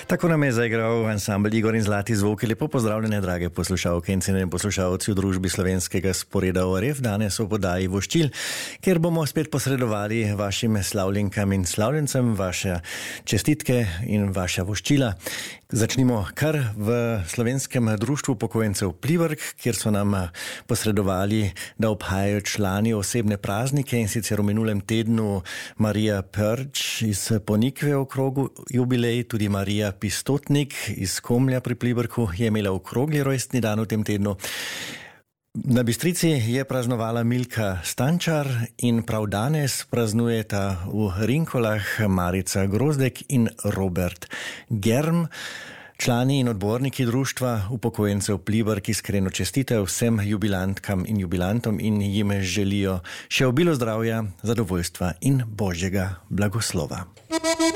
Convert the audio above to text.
Tako nam je zaigral ansambl Igor in Zlati zvoki. Lepo pozdravljene, drage poslušalke in cenjeni poslušalci v družbi slovenskega sporeda ORF. Danes v podaji Voščil, kjer bomo spet posredovali vašim slavljenkam in slavljencem vaše čestitke in vaša voščila. Začnimo kar v Slovenskem društvu upokojencev Pliberk, kjer so nam posredovali, da obhajajo člani osebne praznike, in sicer v minulem tednu Marija Perč iz Ponikve v krogu jubilej, tudi Marija Pistotnik iz Komlja pri Pliberku je imela okrogli rojstni dan v tem tednu. Na Bistrici je praznovala Milka Stančar in prav danes praznujeta v Rinkolah Marica Grozdek in Robert Germ. Člani in odborniki društva upokojencev Pliberk iskreno čestitajo vsem jubilantkam in jubilantom in jim želijo še obilo zdravja, zadovoljstva in božjega blagoslova.